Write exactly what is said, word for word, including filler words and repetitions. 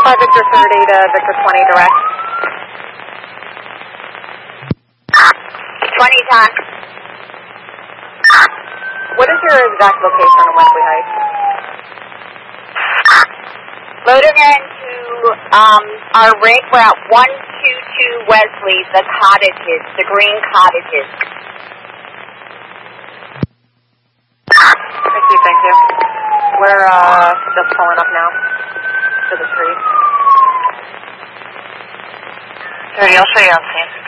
five Victor thirty to Victor twenty direct. twenty time. What is your exact location on Wesley Heights? Loading into um, our rig. We're at one two two Wesley, the cottages, the green cottages. Thank you, thank you. We're uh, just pulling up now to the tree. thirty, I'll show you on scene.